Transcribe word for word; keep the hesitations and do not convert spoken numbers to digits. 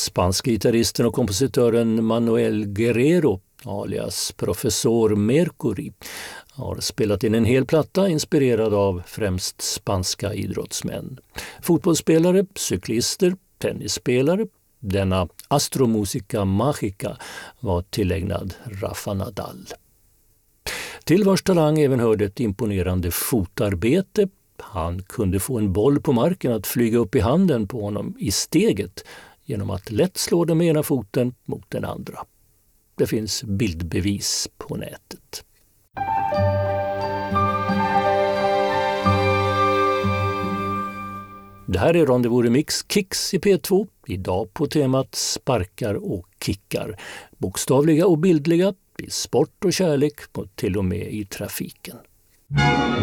Spanska gitarristen och kompositören Manuel Guerrero, alias Professor Mercury, har spelat in en hel platta inspirerad av främst spanska idrottsmän. Fotbollsspelare, cyklister, tennisspelare. Denna Astromusica Magica var tillägnad Rafa Nadal. Till vars talang även hörde ett imponerande fotarbete. Han kunde få en boll på marken att flyga upp i handen på honom i steget genom att lätt slå den med ena foten mot den andra. Det finns bildbevis på nätet. Det här är Rendezvous Remix Kicks i P två, idag på temat sparkar och kickar. Bokstavliga och bildliga, i sport och kärlek och till och med i trafiken.